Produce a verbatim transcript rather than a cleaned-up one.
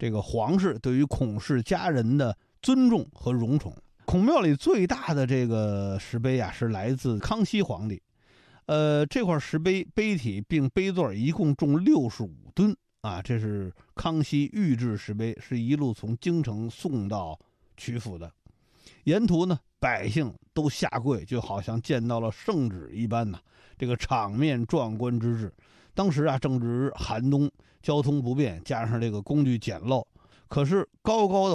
这个皇室对于孔氏家人的尊重和荣宠。孔庙里最大的这个石碑啊，是来自康熙皇帝。呃，这块石碑碑体并碑座一共重六十五吨啊，这是康熙御制石碑，是一路从京城送到曲阜的。沿途呢，百姓都下跪，就好像见到了圣旨一般呐、啊，这个场面壮观之至。当时啊，正值寒冬，交通不便，加上这个工具简陋，可是高高